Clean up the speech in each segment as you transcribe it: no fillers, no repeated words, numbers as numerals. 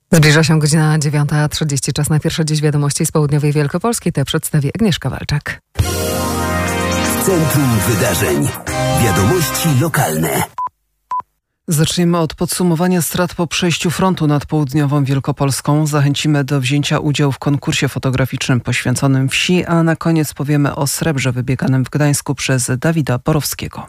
Zbliża się godzina 9:30. Czas na pierwsze dziś wiadomości z południowej Wielkopolski. Te przedstawi Agnieszka Walczak. W centrum wydarzeń. Wiadomości lokalne. Zaczniemy od podsumowania strat po przejściu frontu nad południową Wielkopolską. Zachęcimy do wzięcia udziału w konkursie fotograficznym poświęconym wsi, a na koniec powiemy o srebrze wybieganym w Gdańsku przez Dawida Borowskiego.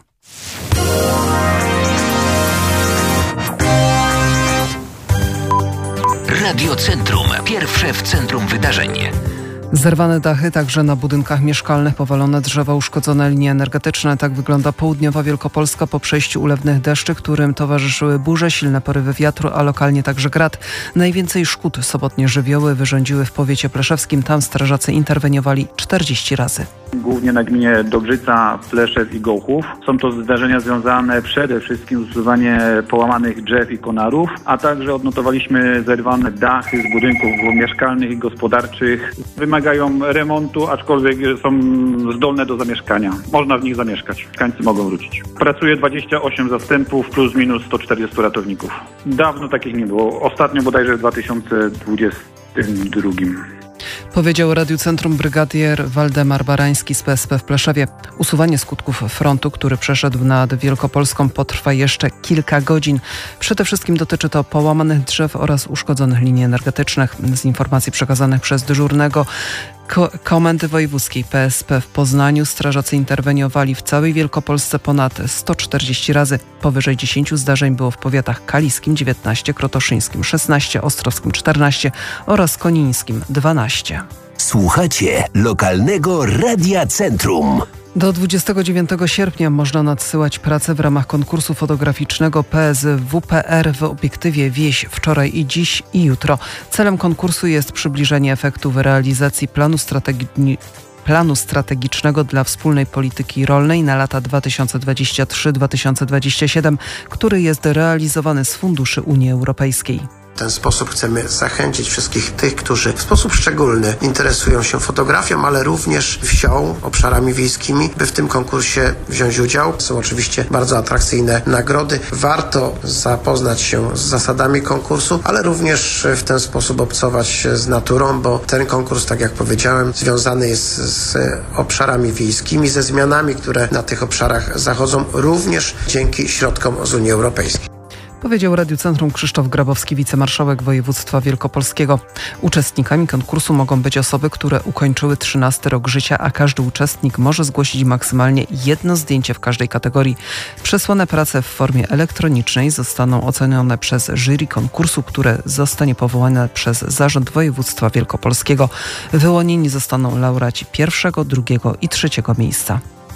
Radio Centrum. Pierwsze w centrum wydarzeń. Zerwane dachy, także na budynkach mieszkalnych, powalone drzewa, uszkodzone linie energetyczne. Tak wygląda południowa Wielkopolska po przejściu ulewnych deszczy, którym towarzyszyły burze, silne porywy wiatru, a lokalnie także grad. Najwięcej szkód sobotnie żywioły wyrządziły w powiecie pleszewskim. Tam strażacy interweniowali 40 razy. Głównie na gminie Dobrzyca, Pleszew i Gołchów. Są to zdarzenia związane przede wszystkim z usuwaniem połamanych drzew i konarów, a także odnotowaliśmy zerwane dachy z budynków mieszkalnych i gospodarczych. Wymagają remontu, aczkolwiek są zdolne do zamieszkania. Można w nich zamieszkać. Mieszkańcy mogą wrócić. Pracuje 28 zastępów plus minus 140 ratowników. Dawno takich nie było. Ostatnio bodajże w 2022. Powiedział Radiu Centrum brygadier Waldemar Barański z PSP w Pleszewie. Usuwanie skutków frontu, który przeszedł nad Wielkopolską, potrwa jeszcze kilka godzin. Przede wszystkim dotyczy to połamanych drzew oraz uszkodzonych linii energetycznych. Z informacji przekazanych przez dyżurnego Komendy Wojewódzkiej PSP w Poznaniu strażacy interweniowali w całej Wielkopolsce ponad 140 razy. Powyżej 10 zdarzeń było w powiatach kaliskim 19, krotoszyńskim 16, ostrowskim 14 oraz konińskim 12. Słuchacie lokalnego Radia Centrum. Do 29 sierpnia można nadsyłać pracę w ramach konkursu fotograficznego PSWPR w obiektywie Wieś wczoraj i dziś i jutro. Celem konkursu jest przybliżenie efektów realizacji planu strategicznego dla wspólnej polityki rolnej na lata 2023-2027, który jest realizowany z funduszy Unii Europejskiej. W ten sposób chcemy zachęcić wszystkich tych, którzy w sposób szczególny interesują się fotografią, ale również wsią, obszarami wiejskimi, by w tym konkursie wziąć udział. Są oczywiście bardzo atrakcyjne nagrody. Warto zapoznać się z zasadami konkursu, ale również w ten sposób obcować z naturą, bo ten konkurs, tak jak powiedziałem, związany jest z obszarami wiejskimi, ze zmianami, które na tych obszarach zachodzą, również dzięki środkom z Unii Europejskiej. Powiedział Radiu Centrum Krzysztof Grabowski, wicemarszałek województwa wielkopolskiego. Uczestnikami konkursu mogą być osoby, które ukończyły 13 rok życia, a każdy uczestnik może zgłosić maksymalnie jedno zdjęcie w każdej kategorii. Przesłane prace w formie elektronicznej zostaną ocenione przez jury konkursu, które zostanie powołane przez Zarząd Województwa Wielkopolskiego. Wyłonieni zostaną laureaci 1., 2. i 3. miejsca.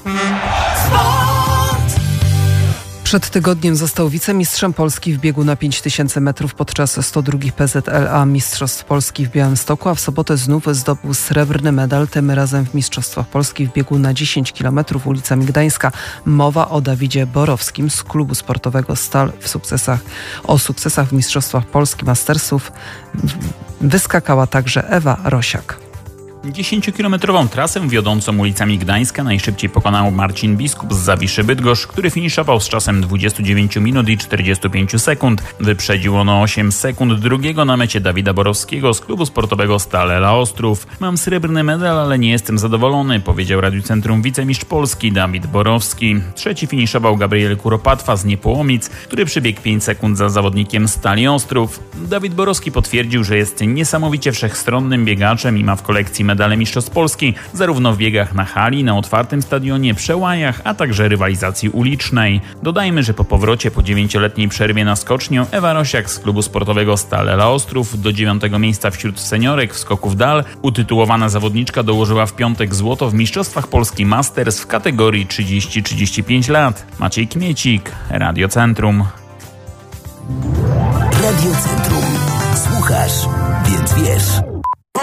Przed tygodniem został wicemistrzem Polski w biegu na 5000 metrów podczas 102 PZLA Mistrzostw Polski w Białymstoku, a w sobotę znów zdobył srebrny medal, tym razem w Mistrzostwach Polski w biegu na 10 km ulicami Gdańska. Mowa o Dawidzie Borowskim z klubu sportowego Stal o sukcesach w Mistrzostwach Polski Mastersów wyskakała także Ewa Rosiak. 10-kilometrową trasę wiodącą ulicami Gdańska najszybciej pokonał Marcin Biskup z Zawiszy Bydgoszcz, który finiszował z czasem 29 minut i 45 sekund. Wyprzedził on o 8 sekund drugiego na mecie Dawida Borowskiego z klubu sportowego Stal Ela Ostrów. Mam srebrny medal, ale nie jestem zadowolony, powiedział Radiu Centrum wicemistrz Polski Dawid Borowski. Trzeci finiszował Gabriel Kuropatwa z Niepołomic, który przebiegł 5 sekund za zawodnikiem Stali Ostrów. Dawid Borowski potwierdził, że jest niesamowicie wszechstronnym biegaczem i ma w kolekcji medale Mistrzostw Polski, zarówno w biegach na hali, na otwartym stadionie, przełajach, a także rywalizacji ulicznej. Dodajmy, że po powrocie po 9-letniej przerwie na skocznię Ewa Rosiak z klubu sportowego Stal Ela Ostrów do 9. miejsca wśród seniorek w skoku w dal. Utytułowana zawodniczka dołożyła w piątek złoto w Mistrzostwach Polski Masters w kategorii 30-35 lat. Maciej Kmiecik, Radio Centrum. Radio Centrum. Słuchasz, więc wiesz.